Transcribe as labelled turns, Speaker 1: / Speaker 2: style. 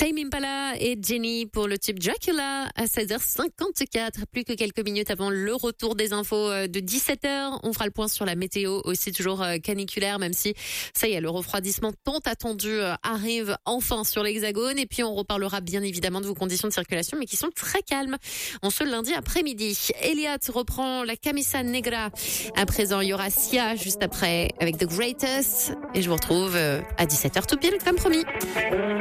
Speaker 1: Tame Impala et Jenny pour le tube Dracula à 16h54. Plus que quelques minutes avant le retour des infos de 17h. On fera le point sur la météo aussi toujours caniculaire, même si ça y est, le refroidissement tant attendu arrive enfin sur l'Hexagone. Et puis on reparlera bien évidemment de vos conditions de circulation, mais qui sont très calmes en ce lundi après-midi. Elliot reprend la Camisa Negra. À présent, il y aura Sia juste après avec The Greatest. Et je vous retrouve à 17h tout pile comme promis.